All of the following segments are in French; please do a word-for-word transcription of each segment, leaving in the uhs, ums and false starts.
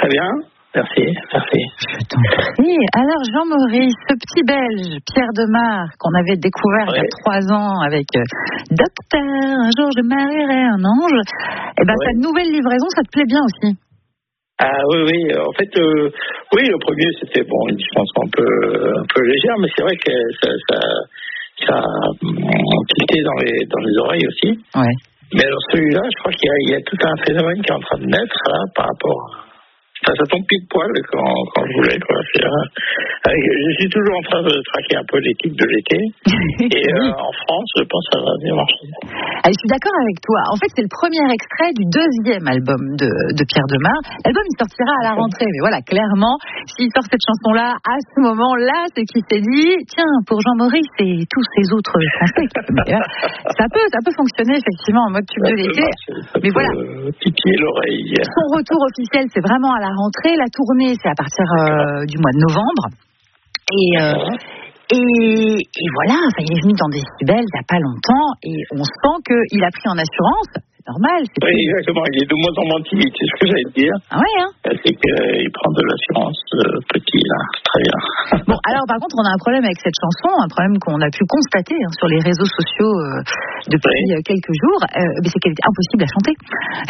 très bien. Merci, merci. Je t'en prie. Alors, Jean-Maurice, ce petit Belge, Pierre Demar, qu'on avait découvert ouais. il y a trois ans avec euh, Docteur, un jour je marierai un ange, eh ben, ouais. ta nouvelle livraison, ça te plaît bien aussi? Ah oui, oui. En fait, euh, oui, le premier, c'était bon, une chanson un peu, un peu légère, mais c'est vrai que ça, ça, ça a tilté dans les, dans les oreilles aussi. Ouais. Mais alors celui-là, je crois qu'il y a, il y a tout un phénomène qui est en train de naître là par rapport à... Ça, ça tombe pile poil quand, quand je voulais, quoi. C'est, euh, je suis toujours en train de traquer un peu les titres de l'été. Et euh, en France, je pense que ça va bien marcher. Ah, je suis d'accord avec toi. En fait, c'est le premier extrait du deuxième album de, de Pierre Demar. L'album, il sortira à la rentrée. Mais voilà, clairement, s'il sort cette chanson-là, à ce moment-là, c'est qu'il s'est dit, tiens, pour Jean-Maurice et tous ces autres Français, ça peut, ça peut fonctionner effectivement en mode tube de l'été. Marcher, mais voilà. Titiller l'oreille. Son retour officiel, c'est vraiment à la rentrée. La tournée, c'est à partir euh, du mois de novembre. Et, euh, et, et voilà, enfin, il est venu dans Décibel il n'y a pas longtemps et on sent qu'il a pris en assurance. C'est normal. C'est oui, plus... exactement. Il est de moins en moins timide, c'est ce que j'allais te dire. Ah ouais, hein. C'est qu'il prend de l'assurance euh, petit, là. Très bien. Bon, alors par contre, on a un problème avec cette chanson, un problème qu'on a pu constater hein, sur les réseaux sociaux euh, depuis oui. quelques jours. Euh, mais c'est qu'elle était impossible à chanter.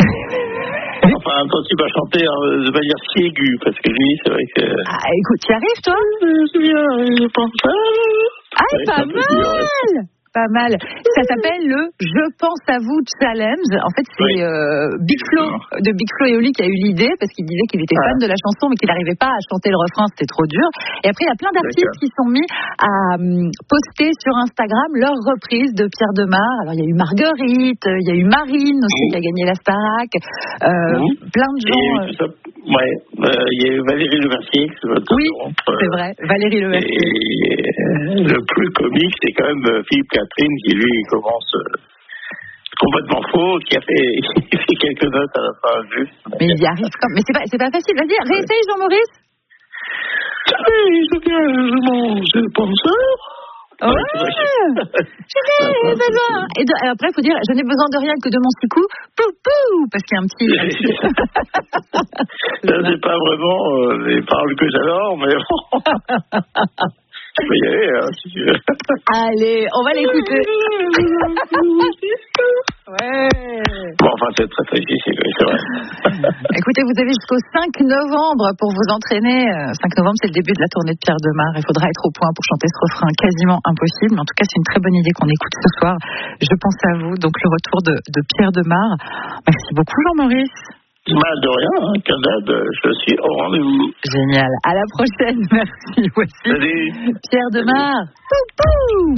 Enfin, impossible à chanter hein, de manière si aiguë, parce que lui, c'est vrai que... Ah, écoute, tu y arrives, toi? C'est bien, je pense pas. Ah, ouais, pas mal! Pas mal. Ça s'appelle le Je pense à vous challenge. En fait, c'est oui. euh, Big Flo de Big Flo et Oli qui a eu l'idée parce qu'il disait qu'il était ah. fan de la chanson mais qu'il n'arrivait pas à chanter le refrain, c'était trop dur. Et après, il y a plein d'artistes D'accord. qui sont mis à um, poster sur Instagram leur reprise de Pierre Demar. Alors, il y a eu Marguerite, il y a eu Marine aussi mmh. qui a gagné la Starac. Euh, mmh. Plein de gens. Et, euh... Ouais, euh, il y a eu Valérie Lemercier. Oui, c'est vrai, Valérie Lemercier. Et euh, le plus comique, c'est quand même euh, Philippe Catherine qui, lui, commence euh, complètement faux, qui a fait, qui fait quelques notes à la fin juste. Mais il y arrive comme... Mais c'est pas, c'est pas facile. Vas-y, réessaye, Jean-Maurice. Oui, je viens, je mange le penseur. Ouais, je n'ai besoin. Et de, après, il faut dire, je n'ai besoin de rien que de mon petit coup, pou pou, parce qu'il y a un petit. Ça, c'est pas vraiment euh, les paroles que j'adore, mais bon. Tu peux y aller, hein, si tu veux. Allez, on va l'écouter. Ouais. Bon, enfin, c'est très très difficile, c'est vrai. Écoutez, vous avez jusqu'au cinq novembre pour vous entraîner. cinq novembre, c'est le début de la tournée de Pierre Demar. Il faudra être au point pour chanter ce refrain quasiment impossible. Mais en tout cas, c'est une très bonne idée qu'on écoute ce soir. Je pense à vous. Donc, le retour de, de Pierre Demar. Merci beaucoup, Jean-Maurice. Mal de rien, hein, Canad, je suis au rendez-vous. Génial. À la prochaine. Merci. Voici Salut. Pierre Demar. Pou, pou.